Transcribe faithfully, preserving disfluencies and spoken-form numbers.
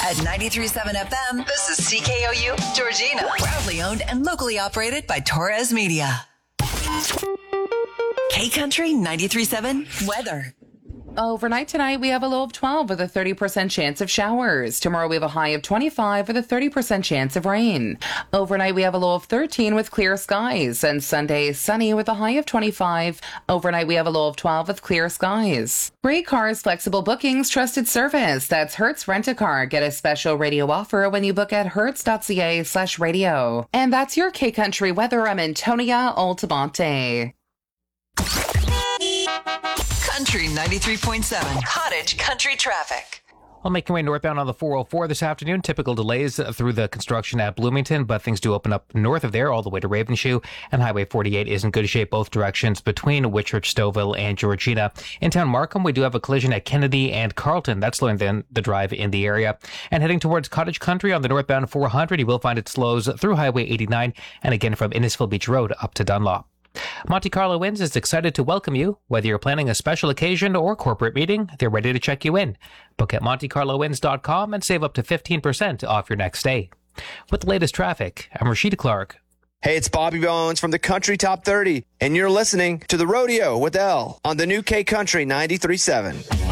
At ninety-three point seven F M, this is C K O U, Georgina. Proudly owned and locally operated by Torres Media. K-Country ninety-three point seven weather. Overnight tonight, we have a low of twelve with a thirty percent chance of showers. Tomorrow, we have a high of twenty-five with a thirty percent chance of rain. Overnight, we have a low of thirteen with clear skies. And Sunday, sunny with a high of twenty-five. Overnight, we have a low of twelve with clear skies. Great Cars, flexible bookings, trusted service. That's Hertz Rent-A-Car. Get a special radio offer when you book at hertz.ca slash radio. And that's your K-Country weather. I'm Antonia Altamonte. Country ninety-three point seven. Cottage Country traffic. Well, making way northbound on the four oh four this afternoon. Typical delays through the construction at Bloomington, but things do open up north of there all the way to Ravenshoe. And Highway forty-eight is in good shape both directions between Whitchurch, Stouffville, and Georgina. In town Markham, we do have a collision at Kennedy and Carlton. That's slowing down the drive in the area. And heading towards Cottage Country on the northbound four hundred, you will find it slows through Highway eighty-nine and again from Innisfil Beach Road up to Dunlop. Monte Carlo Winds is excited to welcome you. Whether you're planning a special occasion or corporate meeting, they're ready to check you in. Book at monte carlo winds dot com and save up to fifteen percent off your next stay. With the latest traffic, I'm Rashida Clark. Hey, it's Bobby Bones from the Country Top thirty, and you're listening to The Rodeo with Elle on the new K Country ninety-three point seven.